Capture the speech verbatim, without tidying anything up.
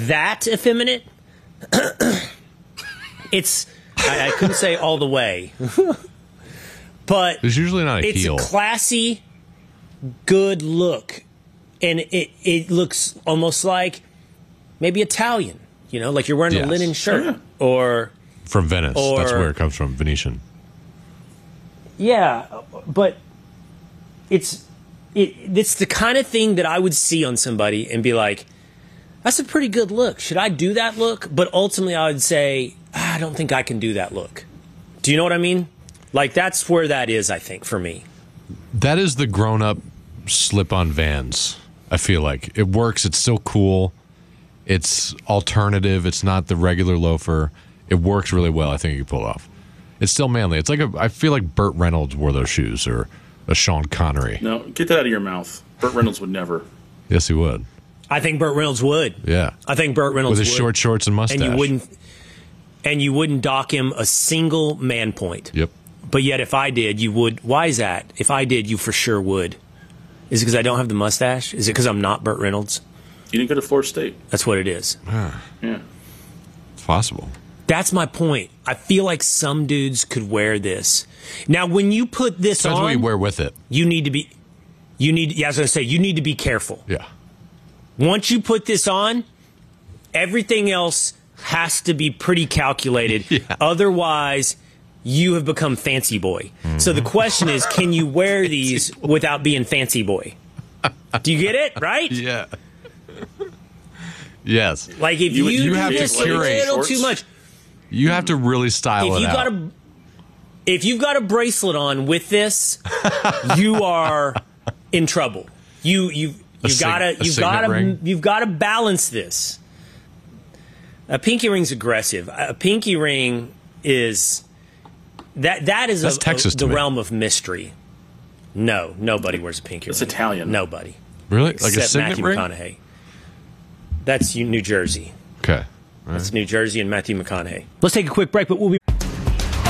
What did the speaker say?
that effeminate. It's I, I couldn't say all the way, but there's usually not a it's heel. a classy, good look, and it it looks almost like maybe Italian. You know, like you're wearing Yes. a linen shirt or From Venice. or- That's where it comes from, Venetian. yeah, but it's it it's the kind of thing that I would see on somebody and be like, that's a pretty good look. Should I do that look? But ultimately, I would say, ah, I don't think I can do that look. Do you know what I mean? Like, that's where that is, I think, for me. That is the grown-up slip-on Vans, I feel like. It works. It's still cool. It's alternative. It's not the regular loafer. It works really well. I think you can pull it off. It's still manly. It's like a, I feel like Burt Reynolds wore those shoes, or a Sean Connery. No, get that out of your mouth. Burt Reynolds would never. Yes, he would. I think Burt Reynolds would. Yeah. I think Burt Reynolds With his would. short shorts and mustache. And you wouldn't, and you wouldn't dock him a single man point. Yep. But yet, if I did, you would. Why is that? If I did, you for sure would. Is it because I don't have the mustache? Is it because I'm not Burt Reynolds? You didn't go to Florida State. That's what it is. Yeah. It's possible. That's my point. I feel like some dudes could wear this. Now, when you put this Depends on, what you wear with it. you need to be. You need. Yeah, I was going to say you need to be careful. Yeah. Once you put this on, everything else has to be pretty calculated. Yeah. Otherwise, you have become fancy boy. Mm-hmm. So the question is, can you wear these without being fancy boy? Do you get it? Right? Yeah. Yes. Like if You- you, you do have to this a curate little shorts. too much. You have to really style If it you out. got a if you've got a bracelet on with this, you are in trouble. You you A you've sig- got a to you've signet got to ring? you've got to balance this. A pinky ring's aggressive. A pinky ring is that that is That's a, Texas a, to the me. realm of mystery. No, nobody wears a pinky It's ring. Italian. Nobody. Really? Like a Except signet Matthew ring? McConaughey. That's New Jersey. Okay. That's New Jersey and Matthew McConaughey. Let's take a quick break, but we'll be